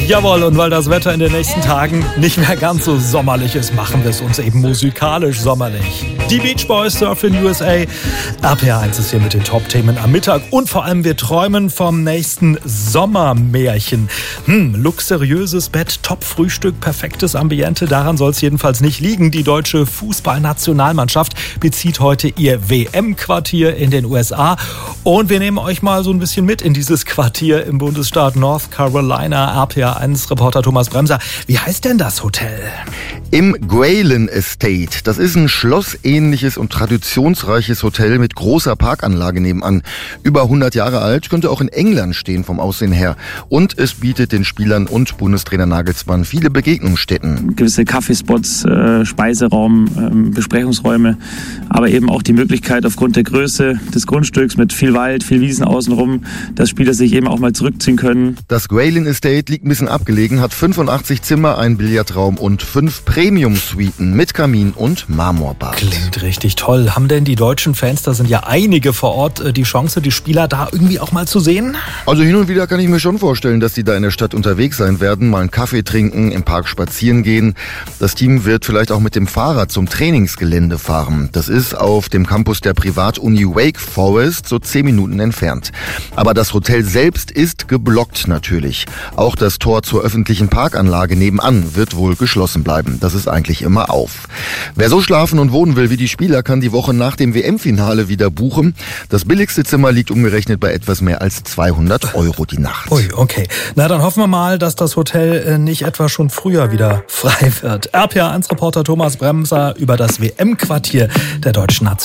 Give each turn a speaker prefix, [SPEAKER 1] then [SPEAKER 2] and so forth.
[SPEAKER 1] Jawohl, und weil das Wetter in den nächsten Tagen nicht mehr ganz so sommerlich ist, machen wir es uns eben musikalisch sommerlich. Die Beach Boys, Surf in USA. RPR1 ist hier mit den Top-Themen am Mittag. Und vor allem, wir träumen vom nächsten Sommermärchen. Luxuriöses Bett, Top-Frühstück, perfektes Ambiente. Daran soll es jedenfalls nicht liegen. Die deutsche Fußballnationalmannschaft bezieht heute ihr WM-Quartier in den USA. Und wir nehmen euch mal so ein bisschen mit in dieses Quartier im Bundesstaat North Carolina. RPR1-Reporter Thomas Bremser. Wie heißt denn das Hotel?
[SPEAKER 2] Im Graylin Estate. Das ist ein schlossähnliches und traditionsreiches Hotel mit großer Parkanlage nebenan. Über 100 Jahre alt, könnte auch in England stehen vom Aussehen her. Und es bietet den Spielern und Bundestrainer Nagelsmann viele Begegnungsstätten.
[SPEAKER 3] Gewisse Kaffeespots, Speiseraum, Besprechungsräume, aber eben auch die Möglichkeit aufgrund der Größe des Grundstücks mit viel Wald, viel Wiesen außenrum, dass Spieler sich eben auch mal zurückziehen können.
[SPEAKER 2] Das Graylin Estate liegt ein bisschen abgelegen, hat 85 Zimmer, einen Billardraum und 5 Premium-Suiten mit Kamin und Marmorbad.
[SPEAKER 1] Klingt richtig toll. Haben denn die deutschen Fans, da sind ja einige vor Ort, die Chance, die Spieler da irgendwie auch mal zu sehen?
[SPEAKER 2] Also hin und wieder kann ich mir schon vorstellen, dass die da in der Stadt unterwegs sein werden, mal einen Kaffee trinken, im Park spazieren gehen. Das Team wird vielleicht auch mit dem Fahrrad zum Trainingsgelände fahren. Das ist auf dem Campus der Privatuni Wake Forest, so 10 Minuten entfernt. Aber das Hotel selbst ist geblockt natürlich. Auch das Tor zur öffentlichen Parkanlage nebenan wird wohl geschlossen bleiben. Das ist eigentlich immer auf. Wer so schlafen und wohnen will wie die Spieler, kann die Woche nach dem WM-Finale wieder buchen. Das billigste Zimmer liegt umgerechnet bei etwas mehr als 200 € die Nacht.
[SPEAKER 1] Ui, okay. Na, dann hoffen wir mal, dass das Hotel nicht etwa schon früher wieder frei wird. RPR1-Reporter Thomas Bremser über das WM-Quartier der deutschen Nation.